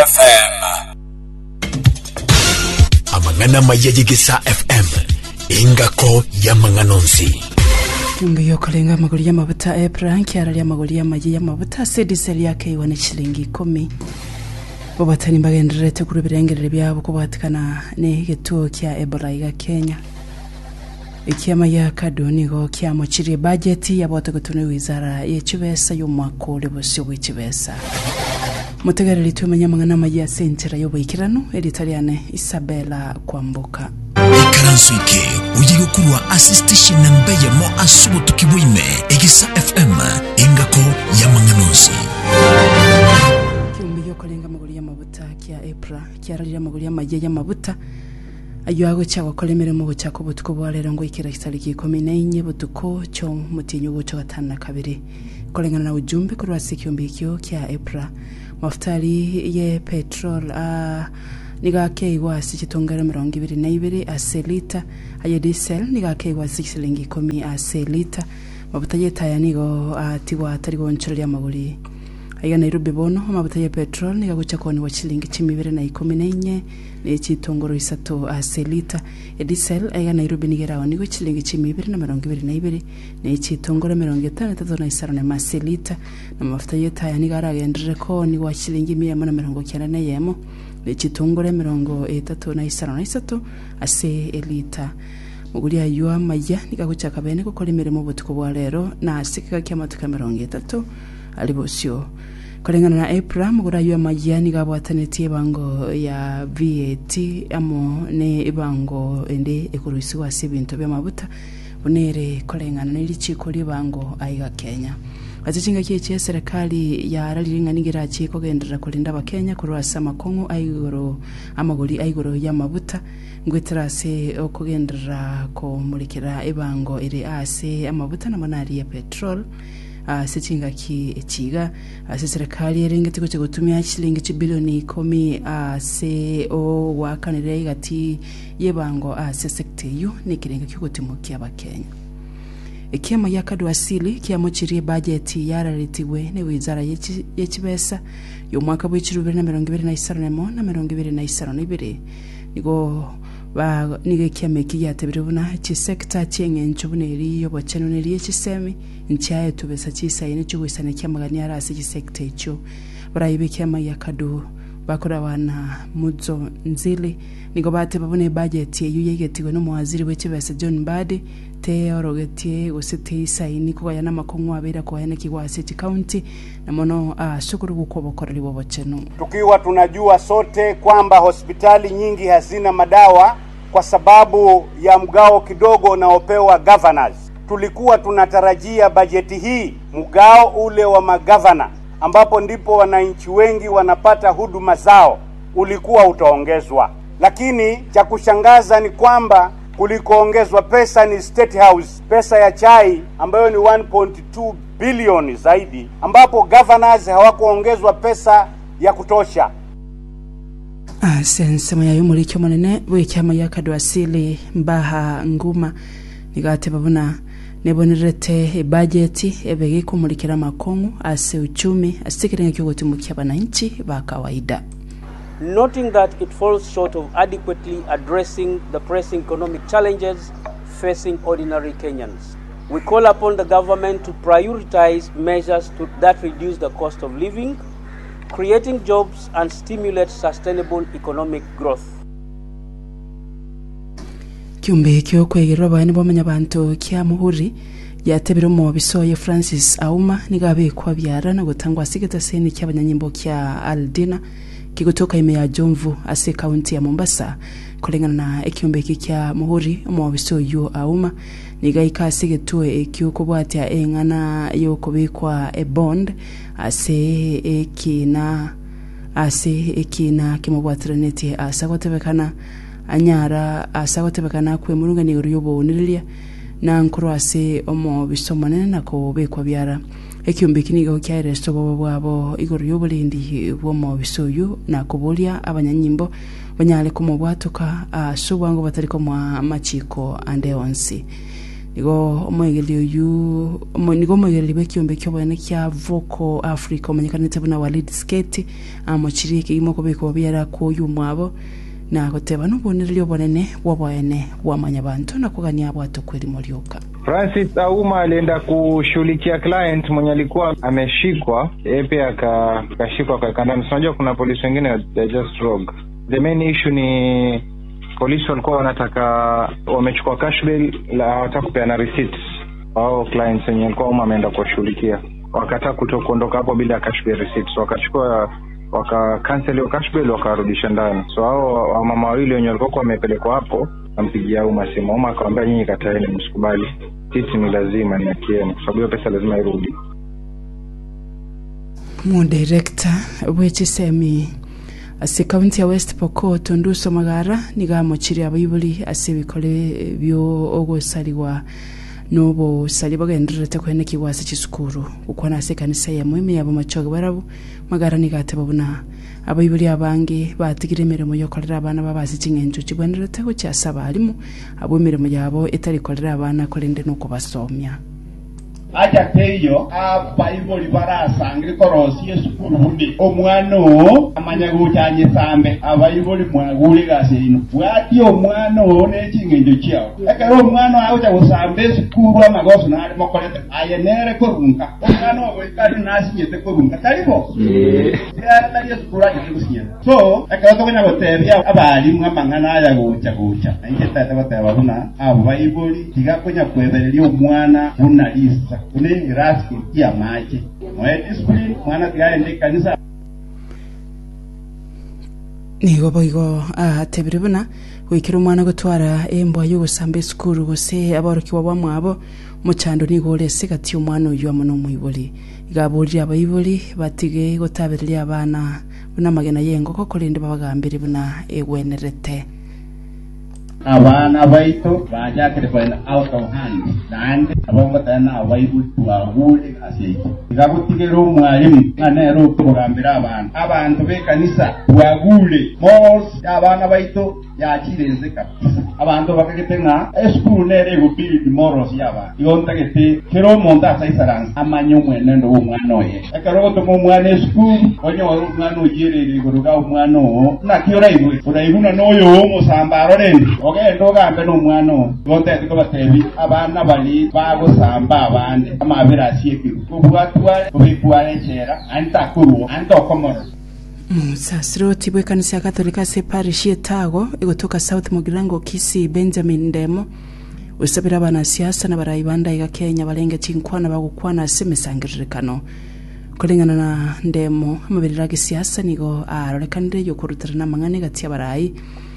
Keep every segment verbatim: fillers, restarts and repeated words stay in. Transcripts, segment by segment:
F M. Amangana mayegisa F M. Ingako ya manganonsi. Kumbi yokolenga maguli ya mabuta April kiara ya maguli ya maji ya mabuta sediseli yake iwane shilingi kumi. Bobatani mbagenderete kuri birengerere byabo kubatikana ne gituo kya Ebola iga Kenya. Ikiama ya kadoni go kya mochiri budget ya bote gutune wizara y'ekibesa y'umwaka olebosyo w'ekibesa. Mutegereri tumenya mangana maji ya sentera y'obwikirano editaliane Isabella Kwambuka. Ikaransuike uyigokurwa assistation nambaye mo asubo tukibwime Egisa F M ingako ya manganonsi. Kiumbi yokolenga maguli ya mabuta kya April kyarali ya maguli ya maji ya mabuta ayo ago cyago kolemere mu bucyako butuko bwalero ngo ikira kitariki kumi na enye butuko cyo mutinyo buco gatanu na kabiri kolengana na ujumbe kuri wasi kiumbi kyo kya April mafutali ye petrol a niga ke wasi kitongera mirongo ibiri na ibiri aselita aye diesel niga ke wasi shilingi kumi aselita mabuta yetaya nigo atiwa tarigo nchirya maguli aya Nairobi bono amabuta ya petrol niga guca koni wa shilingi kimibiri na ikumi na enye n'ekitongoro isato aselita diesel aya Nairobi nigeraho nigo shilingi kimibiri na mirongo ibiri na ibiri n'ekitongoro mirongo itanu na tatu na isaro na maselita na mafuta yetaya niga aragendere ko ni wa shilingi mia na mirongo cyenda na yemo n'ekitongoro mirongo itatu na isaro na isato ase elita muguri ayo amaya niga guca kabene ko kora imirimo butuko bwa rero na asika kyamatuka mirongo itatu alibosyo kolengana na April mugura yo amajyani gabwatanetiye bango ya V A T amo ne ibango ende ekuruisi wasi bintu byamabuta bunere kolengana n'iriciko libango aiga Kenya azicinga kiye serikali ya raliringa ningira chiko gendera kulinda abakenya kurwasa makongo aigoro amagori aigoro y'amabuta ngweterase okugendera ko mulikira ibango ire ase amabuta na manari ya petrol Uh, sechinga ki echiga uh, se serikali erengete ko gutumya shilingi chibilioni kumi uh, se o wakanire gati yebango uh, se sector yu nikirenga kyogutimukia abakenya ekiama yakadu asili kiamochiriye budget yararitiwe ne wizara y'ekibesa yo mwaka bw'ikirubiri na mirongo ibiri na isaro na mirongo ibiri na isaro na ibiri nigo ba nige kiameki yatebirubuna chi sector cyengencho buneri yo bachenoneri y'ekisemi nchaye tubesa chisayine cy'ubusane cyamagani yarase chi sector cyo barayibe kiama yakadu bakora wana muzo nzili nigo bate babone budget ye yegetiwe no muwaziri w'ekibesa John Mbadi te orogetie usite isayini ko yana makongo abera ko yana kiwa City County na mono ah shukuru gukobokora libo baceno tukiwa tunajua sote kwamba hospitali nyingi hazina madawa kwa sababu ya mgao kidogo unaopewa governors. Tulikuwa tunatarajia bajeti hii mgao ule wa magavana ambapo ndipo wananchi wengi wanapata huduma zao ulikuwa utaongezwa, lakini cha kushangaza ni kwamba kulikoongezwa pesa ni State House, pesa ya chai ambayo ni one point two bilioni zaidi, ambapo governors hawakuongezwa pesa ya kutosha. Ah sense moya yo muri cyo monene we cyama yakadu asili mbaha nguma nigate babuna nebonerete budget ebege kumulikira makongo ase uchumi asikirenga kyogutimukia abananchi ba kawaida. Noting that it falls short of adequately addressing the pressing economic challenges facing ordinary Kenyans. We call upon the government to prioritize measures to, that reduce the cost of living, creating jobs and stimulate sustainable economic growth. Kiumbe kyo kwegera abana bomenya bantu kya muhuri yatebiro mu bisoye Francis Auma nigabe kwa byara na gutangwa sigeta seni cy'abanyanyimbo kya Aldina kigutoka ime ya Jomvu ase county ya Mombasa kolengana na ekiumbe kya muhuri mu bisoyo Auma nigaika sigetue ekyukubwatya engana yo kubikwa e bond ase ekina ase ekina kimubwatraneti asagotebekana anyara asagotebekana kwe murunga ni ruyobo nirilia na nkurwase omo bisomane nako bekwa byara ekiumbe kiniga kyare sobo bwabo igoro yobolindi bwo mo bisoyo na kubolia abanyanyimbo banyale kumubwatuka asubwango batariko mwa machiko ande onsi nigo omwegeli uyu nigo omwegeli bekiombe kyobone kya Voco Africa omenyekanite buna Walid Skate amochirike imo kobeko byara ko uyu mwabo na goteba nubonelio bonene waboene wamanya bantu na kugania abo atokweli molioka. Francis Auma alienda kushughulikia client mwenye alikuwa ameshikwa, epe akashikwa kwa kandani. Unajua kuna polisi wengine they just rogue. The main issue ni polisi walikuwa wanataka wamechukua cash bail la hawataka kupeana receipts au clients wenye walikuwa Auma ameenda kushughulikia. Wakataka kutoka kuondoka hapo bila cash bail receipts. Wakachukua waka cancel hiyo cash bail wakarudisha ndani. So hao mama wawili wenye walikuwa wamepelekwa hapo ampigia Auma simu. Auma akamwambia nyinyi kataeni msikubali. Sisi ni lazima ni akieni kwa sababu hiyo pesa lazima irudi. Mu director weche semi ase county ya West Pokot Nduso Magara nigamochiri abayibuli ase bikole byo ogosaliwa nobo saliba gendrete kwene kiwase kisukuru ukwana ase kanisa ya mwime yabo machoga barabu Magara nigateba buna abayibuli abange batigire mirimo yo kolera abana babasi cingenjo kibwenderete ko cyasaba alimu abo mirimo yabo etari kolera abana kolende no kubasomya. Aja teyo abayibuli barasangire korosi esukuru bundi omwano amanya gucyanye sambe abayibuli mwaguli gasino bwati omwano nekingenjo cyao ekero omwano aje gusambe esukuru amagoso nali mokolete ayenere korunka omwano obikari nasinyete korunka talibo eh ya tali esukuru aje kusinya so ekero tokanya gotebya abali mwamangana aya gucha gucha ingeta tabata buna abayibuli tigakonya kwebereria omwana unalisa kune raski ya maji mwe discipline mwana tigaende kanisa nigo boigo atebiribuna wikira umwana gutwara embo yo gusambe skuru gose aboroki wabamwabo muchando nigo lese gati umwana uyu amono mwibuli igaburi abayibuli batige gotabirira abana buna magena yengo ko kolende babagambire buna ewenerete abana baito bajakere kwenda out of hand nande abongo tana abayibuli twagule asiki igabutigero umwalimu anero kubagambira abana abantu be kanisa twagule mos abana baito yakirenze kabisa abantu bakagetenga eschool nere gubiri moros yaba yontagete kero monda saisaranza amanyo mwene ndo umwana oye akaroto mu mwana eschool onyo umwana oyerere goruga umwana o nakiora iwe urayibuna noyo musambaro rende ogendo gambe no mwana o yontete ko batebi abana bali bago samba abande amabira asiyekiru kubwatwa kubikuare chera antakuru antokomoro. Sasro tibwe kanisa Katolika se parish yetago egotoka South Mugirango Kisi Benjamin Ndemo usabira abana siasa na barayibanda iga Kenya balenge chinkwana bagukwana semesangiririkano kolengana na Ndemo amabirira ge siasa nigo arorekanire yo kurutirana mangane gati abarayi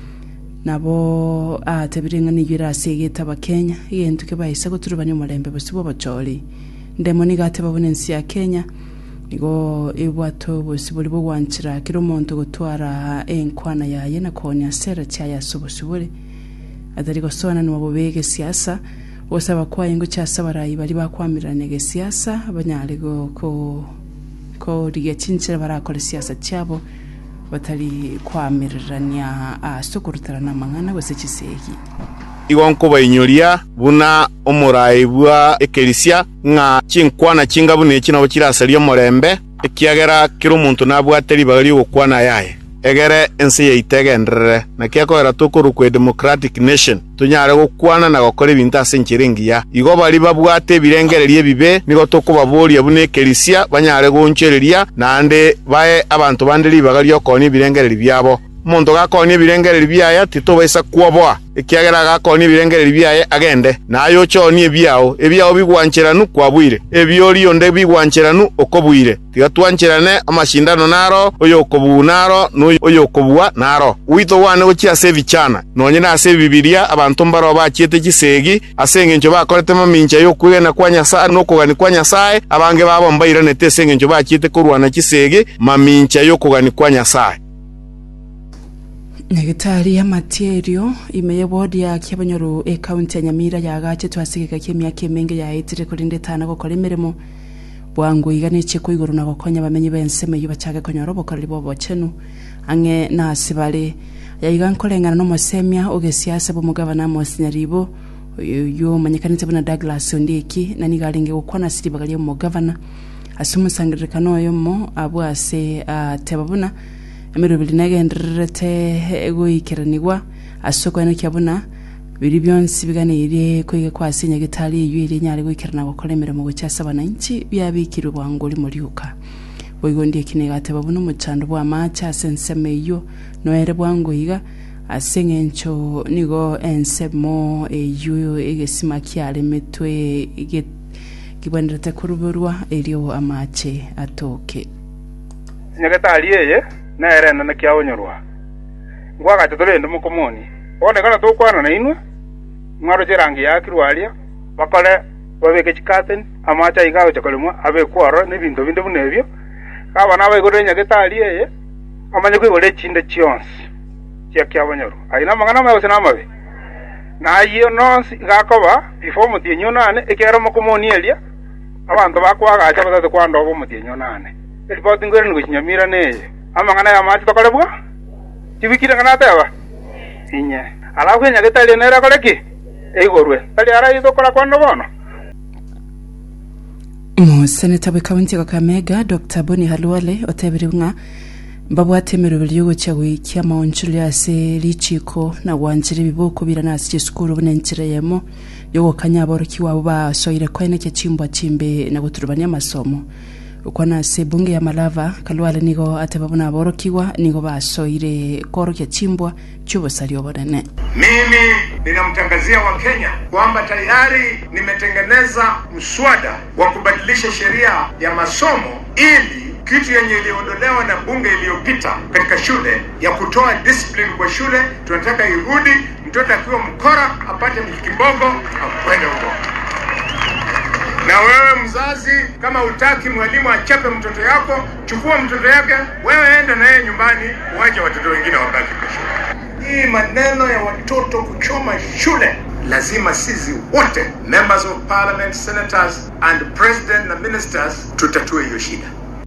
nabo atebiringa nigira segeta bakenya yentuke bayise ko turubanye mulembe bosibo bacoli Ndemo nigate babonensi ya Kenya nigo ebwato bosibuli bo wanchira kiro monto gutwara enkwana yaye na konya sera cyaya sobosubule adari gosona no bobege siasa osaba kwa yengo cyasa barayi bari bakwamirane ge siasa abanyale go ko ko dige cinchira barakora siasa cyabo batari kwamirania asukurutarana mangana bose kiseki igonko bayinyoria buna omurai bwa ekelisia nga chinkwana chingabune kinabo kirasalia morembe ekiagera kiro muntu nabwateri bali okwana yaye egere ense yeitegendere na kyakora tukuru kwa democratic nation tunyare gukwana na gukora ibintu asenkirengiya igo bali babwate birengererie bibe nigo tukubaburi abune ekelisia banyare gonchereria nande bae abantu bandeli bagali okoni birengereri byabo muntu gakoni birengereri byaya titobesa kwobwa ekiagera gakoni birengereri byaye agende nayo choni ebyao ebyao bigwancheranu kwabwire ebyori onde bigwancheranu okobwire tigatwancherane amashindano naro oyo okobunaro no oyo okobwa naro wito wane uchi sevichana nonye na ase bibilia abantu mbaro bachiete kisegi asengenjo bakorete mamincha yo kwena kwanya sa no kugani kwanya sae abange babo mbaira nete sengenjo bachiete kurwana kisegi mamincha yo kugani kwanya sae. Negitari ya materio imeye bodi ya kyabanyoro e county ya Nyamira yagache twasigeka kemya kemenge ya itire kurinde tana ko kolemeremo bwangu igane cheko iguru na gokonya bamenye benseme yubachaga konyoro bokali bobo chenu ange na sibale ya igan kolengana no mosemya oge siasa bo mugabana mosinyaribo yo manyakanite bana Douglas Ondeki na nigalinge gukwana siri bagali mu governor asumusangirikano yo mo abwase atebabuna emero bilinagenderete ego ikiranigwa asoko eno kyabuna biri byonsi biganire ko kwasinya gitali yiri nyari gwikirana gukolemera mu gucyasa bananchi byabikira bwangoli muriuka boygondi kinega atebabuna mu cando bwa macha sensemeyo noere bwangoyiga asengencho nigo ensemo eyo egesima kyale metwe ige kibandata kuruburwa elio amache atoke nyagatali yeye na erena na kyawonyorwa ngwaga tetolende mukomoni one kana tokwana na inwe ngaro chirangi yakirwalia bakole babeke chikaten amacha igawo chakolemwa abe kwaro ne bintu bintu bunebyo kaba nawe gore nyagatali yeye amanye kwigole chinde chionse chia kyabonyorwa aina mangana mayo sena mabe na iyo nonsi gakoba before mutinyo nane ekera mukomoni elia abantu bakwaga acha batatu kwanda obo mutinyo nane ripoti ngore ngo kinyamira neye amangana ya mati tokolebwa tibikira kana taba inye alafu nya getali nera koleki eigorwe tali ara idokola kwanda bono mo seneta we county ka Kakamega Doctor Boni Halwale otebiringa mbabu atemero biliyo cyawe kyama onchulya se lichiko na wanjire biboko birana asije skuru bunenchire yemo yogo kanyaboro kiwabo ba soire kwene ke chimbwa chimbe na guturubanya masomo ukwana se bunge ya Malava Kalwale nigo atebabuna borokiwa nigo ba soire koro ke chimbwa chubo salio bodane. Mimi ninamtangazia wa Kenya kwamba tayari nimetengeneza mswada wa kubadilisha sheria ya masomo ili kitu yenye iliondolewa na bunge iliyopita katika shule ya kutoa discipline kwa shule tunataka irudi. Mtoto akiwa mkora apate mkibogo akwende huko. Na wewe mzazi kama utaki mwalimu achape mtoto yako, chukua mtoto yake wewe enda na yeye nyumbani, uache watoto wengine wabaki kwa shule. Hii maneno ya watoto kuchoma shule lazima sisi wote members of parliament, senators and president na ministers tutatue hiyo shida.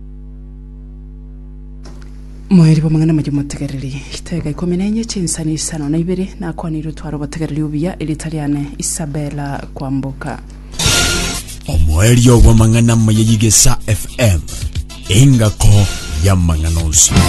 Mweri bomangana majumutegereri hitega ikomenenye chinsani sano na ibere na kwaniro twaro bategereri ubia Italiane Isabella Kwamboka omweri obwamangana mayigesa F M ingako ya manganozi.